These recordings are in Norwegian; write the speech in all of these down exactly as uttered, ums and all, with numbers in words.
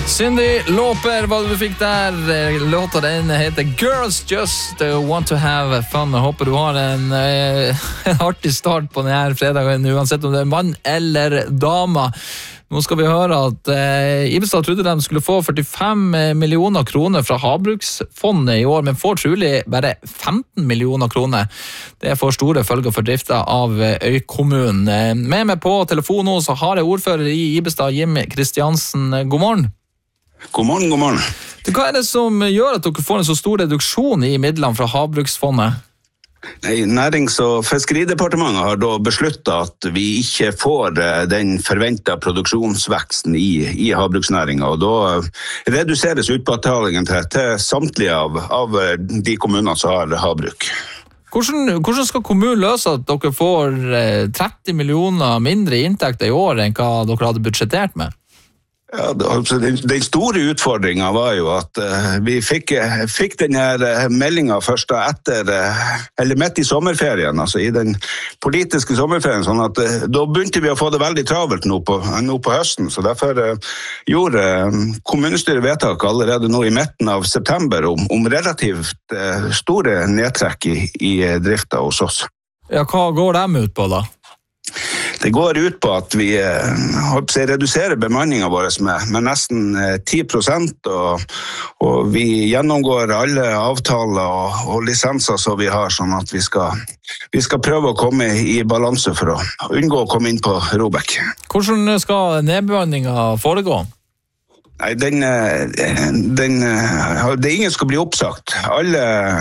Cyndi Lauper, hva du fikk der. Låta den heter Girls Just Want to Have Fun. Jeg håper du har en, en artig start på denne fredagen, uansett om det er mann eller dama. Nå skal vi høre at eh, Ibestad trodde de skulle få førtifem millioner kroner fra Havbruksfondet i år, men får trolig bare femten millioner kroner. Det får store følger for drifta av øykommunen. Med meg på telefon nå så har jeg ordfører i Ibestad, Jim Kristiansen. God morgen. God morgen, god morgen. Hva er det som gjør at dere får en så stor reduksjon i midlene fra Havbruksfondet? Nei, Nærings- og fiskeridepartementet har da besluttet at vi ikke får den forventede produksjonsveksten i, i havbruksnæringen, og da reduseres utbetalingen til, til samtlige av, av de kommunene som har havbruk. Hvordan, hvordan skal kommunen løse at dere får tretti millioner mindre i inntekter i år enn hva dere hadde budsjettert med? Ja, altså, den, den store utfordringen var jo at uh, vi fikk, fikk denne meldingen først da etter, uh, eller midt i sommerferien, altså i den politiske sommerferien, sånn at uh, da begynte vi å få det veldig travelt nå på, nå på høsten, så derfor uh, gjorde uh, kommunestyret vedtak allerede nå i midten av september om, om relativt uh, store nedtrekk i, i uh, drifta hos oss. Ja, hva går de ut på da? Det går ut på at vi eh, reduserer bemanningen vår med, med nesten ti prosent, og, og vi gjennomgår alle avtaler og, og lisenser som vi har, sånn at vi skal, vi skal prøve å komme i balanse for å unngå å komme inn på Robek. Hvordan skal nedbemanningen foregå? Nei, den, den, det er ingen som skal bli oppsagt. Alle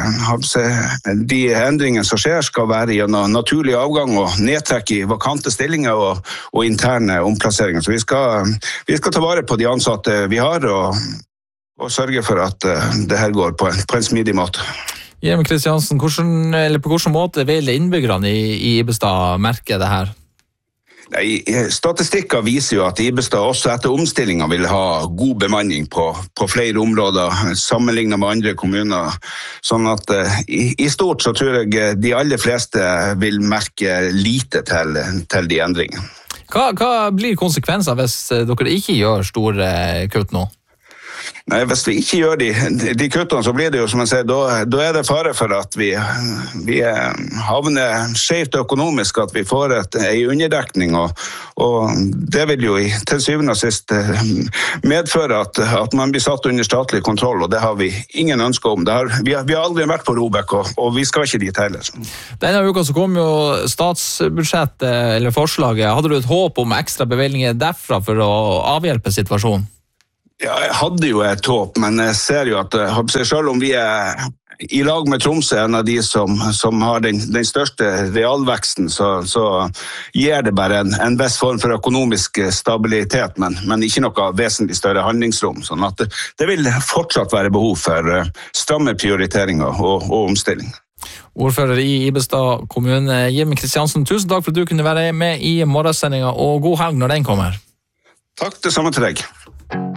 de endringene som skjer skal være gjennom naturlig avgang og nedtrekk i vakante stillinger og, og interne omplasseringer. Så vi skal, vi skal ta vare på de ansatte vi har og, og sørge for at det her går på en, på en smidig måte. Jim Kristiansen, hvordan, eller på hvilken måte vil innbyggerne i, i Ibestad merke det her? Nei, statistikker viser jo at Ibestad også etter omstillingen vil ha god bemanning på, på flere områder sammenlignet med andre kommuner. Sånn at uh, i, i stort så tror jeg de aller fleste vil merke lite til, til de endringene. Hva, hva blir konsekvenser hvis dere ikke gjør store kutt nå? Nei, hvis vi ikke gjør de, de kuttene, så blir det jo, som jeg sier, da, da er det fare for at vi, vi havner skjevt økonomisk, at vi får et, en underdekning, og, og det vil jo i, til syvende og sist medføre at, at man blir satt under statlig kontroll, og det har vi ingen ønske om. Det har, vi, har, vi har aldri vært på Robek, og, og vi skal ikke dit heller. Denne uka så kom jo statsbudsjettet, eller forslaget. Hadde du et håp om ekstra bevilgninger derfra for å avhjelpe situasjonen? Ja, jeg hadde jo et håp, men jeg ser jo at selv om vi er i lag med Tromsø, en av de som, som har den, den største realveksten, så, så gir det bare en, en viss form for økonomisk stabilitet, men, men ikke noe vesentlig større handlingsrom. Sånn at det, det vil fortsatt være behov for stramme prioriteringer og, og omstilling. Ordfører i Ibestad kommune, Jim Kristiansen, tusen takk for at du kunne være med i morgensendingen, og god helg når den kommer. Takk, det samme til deg.